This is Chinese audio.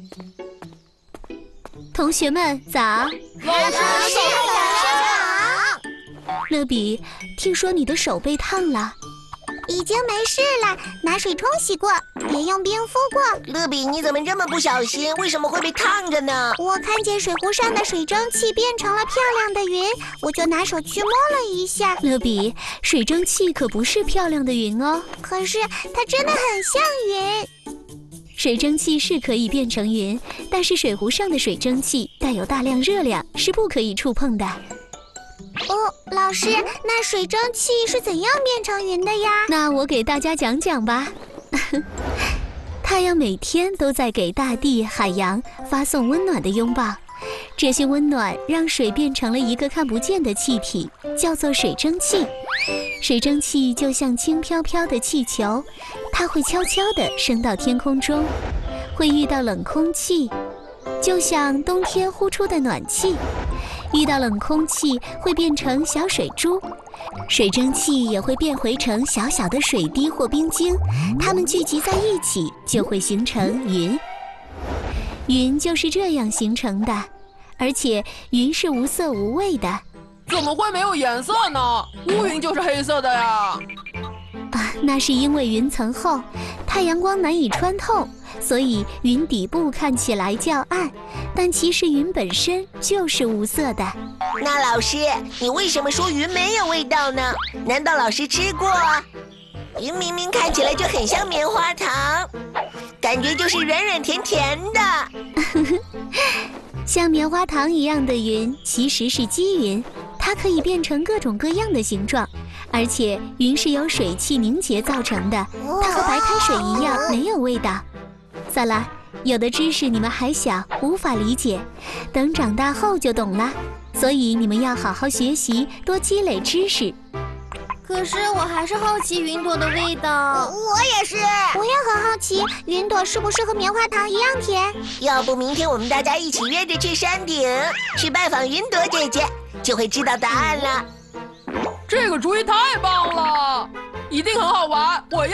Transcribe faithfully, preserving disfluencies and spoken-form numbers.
同学们早！ 老师早！ 乐比，听说你的手被烫了？ 已经没事了，拿水冲洗过，也用冰敷过。 乐比，你怎么这么不小心？为什么会被烫着呢？ 我看见水壶上的水蒸气变成了漂亮的云，我就拿手去摸了一下。 乐比，水蒸气可不是漂亮的云哦。 可是它真的很像云。 水蒸气是可以变成云，但是水壶上的水蒸气带有大量热量，是不可以触碰的。 哦，老师，那水蒸气是怎样变成云的呀？ 那我给大家讲讲吧。太阳每天都在给大地、海洋发送温暖的拥抱，这些温暖让水变成了一个看不见的气体，叫做水蒸气。水蒸气就像轻飘飘的气球，它会悄悄地升到天空中，会遇到冷空气，就像冬天呼出的暖气。遇到冷空气会变成小水珠，水蒸气也会变回成小小的水滴或冰晶，它们聚集在一起就会形成云。云就是这样形成的，而且云是无色无味的。 怎么会没有颜色呢？乌云就是黑色的呀。 啊，那是因为云层厚，太阳光难以穿透，所以云底部看起来较暗，但其实云本身就是无色的。 那老师，你为什么说云没有味道呢？难道老师吃过？云明明看起来就很像棉花糖，感觉就是软软甜甜的。 像棉花糖一样的云其实是积云，它可以变成各种各样的形状，而且云是由水汽凝结造成的，它和白开水一样没有味道。算了，有的知识你们还小，无法理解，等长大后就懂了。所以你们要好好学习，多积累知识。 可是我还是好奇云朵的味道。 我也是，我也很好奇，云朵是不是和棉花糖一样甜？ 要不明天我们大家一起约着去山顶，去拜访云朵姐姐，就会知道答案了。 这个主意太棒了，一定很好玩，我要。